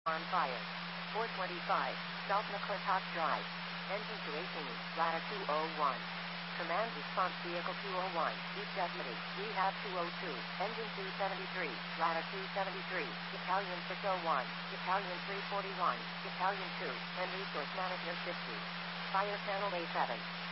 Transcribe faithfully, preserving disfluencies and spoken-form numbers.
On fire. four twenty-five, South McClintock Drive. Engine two eighteen, ladder two oh one. Command response vehicle two oh one, East Deputy, Rehab two oh two, Engine two seventy-three, ladder two seventy-three, Battalion six oh one, Battalion three forty-one, Battalion two, and Resource Management fifty. Fire channel A seven.